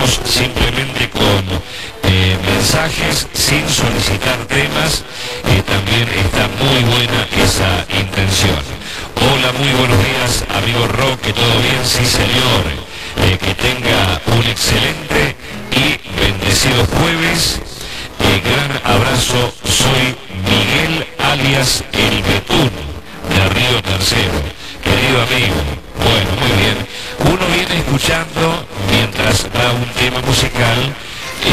estamos simplemente con mensajes sin solicitar temas. También está muy buena esa intención. Hola, muy buenos días, amigo Rock, que todo bien, sí señor. Que tenga un excelente y bendecido jueves. Gran abrazo, soy Miguel alias El Betún, de Río Tercero. Querido amigo, bueno, muy bien. Uno viene escuchando, mientras da un tema musical,